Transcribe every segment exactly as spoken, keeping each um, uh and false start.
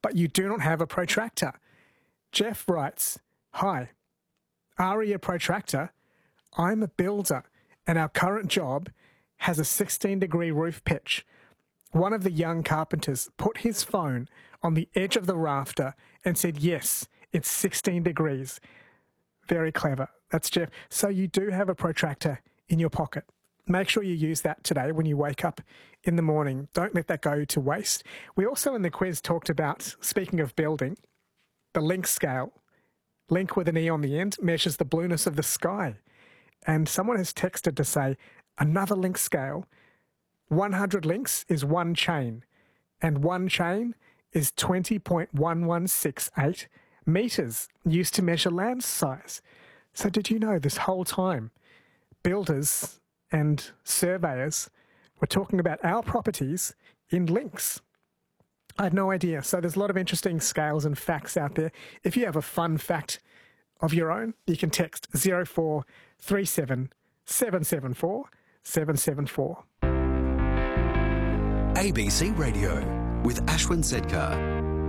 but you do not have a protractor. Jeff writes, "Hi, Ari a protractor? I'm a builder, and our current job has a sixteen degree roof pitch. One of the young carpenters put his phone on the edge of the rafter and said, yes, it's sixteen degrees. Very clever." That's Jeff. So you do have a protractor in your pocket. Make sure you use that today when you wake up in the morning. Don't let that go to waste. We also in the quiz talked about, speaking of building, the Link scale. Link with an E on the end measures the blueness of the sky. And someone has texted to say, another Link scale, one hundred links is one chain, and one chain is twenty point one one six eight metres used to measure land size. So did you know this whole time, builders and surveyors were talking about our properties in links? I had no idea. So there's a lot of interesting scales and facts out there. If you have a fun fact of your own, you can text zero four three seven seven seven four seven seven four. A B C Radio with Ashwin Sedkar.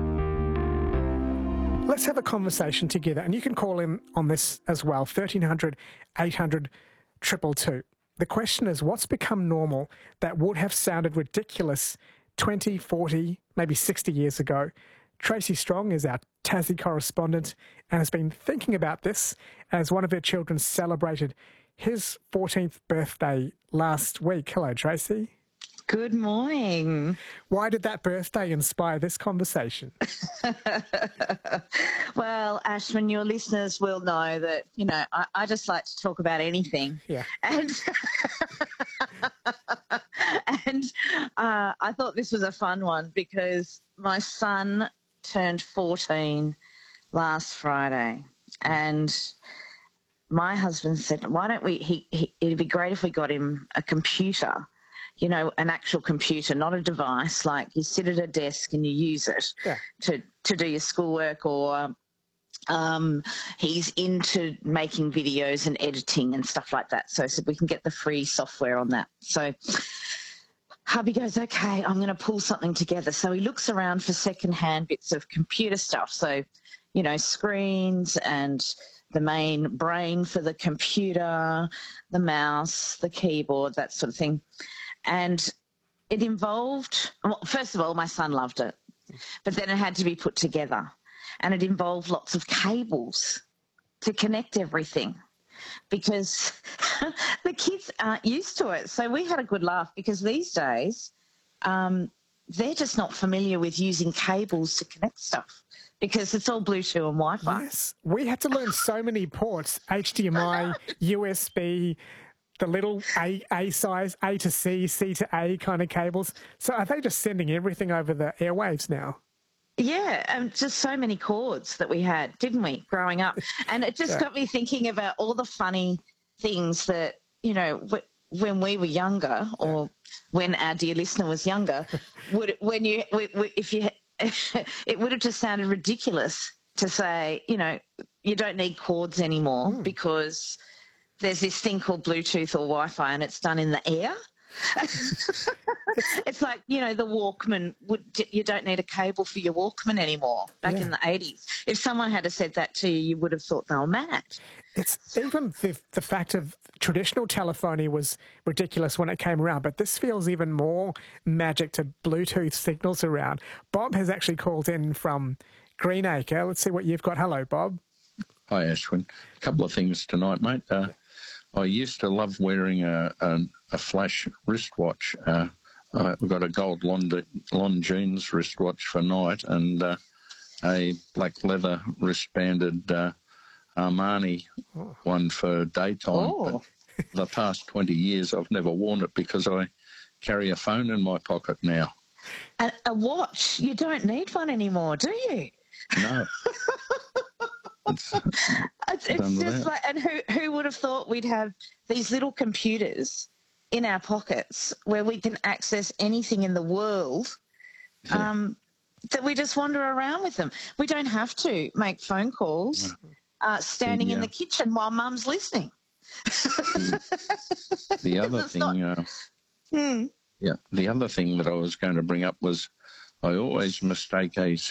Let's have a conversation together, and you can call in on this as well, thirteen hundred eight hundred two two two. The question is, what's become normal that would have sounded ridiculous twenty, forty, maybe sixty years ago? Tracy Strong is our Tassie correspondent and has been thinking about this as one of her children celebrated his fourteenth birthday last week. Hello, Tracy. Good morning. Why did that birthday inspire this conversation? Well, Ashwin, your listeners will know that, you know, I, I just like to talk about anything. Yeah. And, and uh, I thought this was a fun one because my son turned fourteen last Friday, and my husband said, why don't we, he, he, it'd be great if we got him a computer, you know, an actual computer, not a device, like you sit at a desk and you use it Yeah. to, to do your schoolwork, or um, he's into making videos and editing and stuff like that. So I said, we can get the free software on that. So hubby goes, okay, I'm going to pull something together. So he looks around for secondhand bits of computer stuff. So, you know, screens and the main brain for the computer, the mouse, the keyboard, that sort of thing. And it involved, well, first of all, my son loved it, but then it had to be put together. And it involved lots of cables to connect everything because the kids aren't used to it. So we had a good laugh because these days um, they're just not familiar with using cables to connect stuff because it's all Bluetooth and Wi-Fi. Yes, we had to learn so many ports, H D M I, U S B, the little A, A size, A to C, C to A kind of cables. So are they just sending everything over the airwaves now? Yeah, and just so many cords that we had, didn't we, growing up? And it just Yeah. got me thinking about all the funny things that, you know, w- when we were younger, or when our dear listener was younger, would when you, w- w- if you, it would have just sounded ridiculous to say, you know, you don't need cords anymore mm. because there's this thing called Bluetooth or Wi-Fi and it's done in the air. It's like, you know, the Walkman, would you don't need a cable for your Walkman anymore back yeah. in the eighties. If someone had said that to you, you would have thought they were mad. It's even the, the fact of traditional telephony was ridiculous when it came around, but this feels even more magic to Bluetooth signals around. Bob has actually called in from Greenacre. Let's see what you've got. Hello, Bob. Hi, Ashwin. A couple of things tonight, mate. Uh, I used to love wearing a, a, a flash wristwatch. Uh, I've got a gold Lon- Longines wristwatch for night and uh, a black leather wristbanded uh, Armani oh. one for daytime. Oh. But for the past twenty years, I've never worn it because I carry a phone in my pocket now. A, a watch? You don't need one anymore, do you? No. It's, it's, it's just like, and who who would have thought we'd have these little computers in our pockets where we can access anything in the world, yeah. um, that we just wander around with them. We don't have to make phone calls uh, standing yeah. in the kitchen while Mum's listening. The, the other thing, not, uh, hmm. yeah, the other thing that I was going to bring up was I always mistake a